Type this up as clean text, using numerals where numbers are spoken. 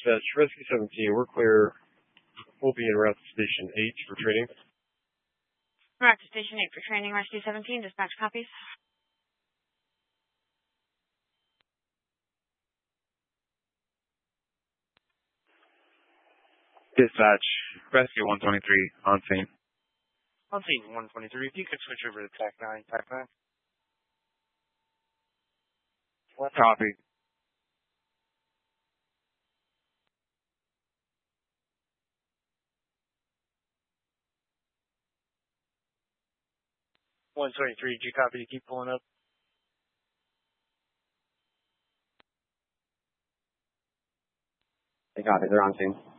Dispatch, Rescue 17, we're clear. We'll be en route to Station 8 for training. Route to Station 8 for training, Rescue 17, dispatch copies. Dispatch, Rescue 123, on scene. On scene 123, if you could switch over to TAC 9, TAC 9. What? Copy. One 23, do you copy to keep pulling up? They copy, they're on scene.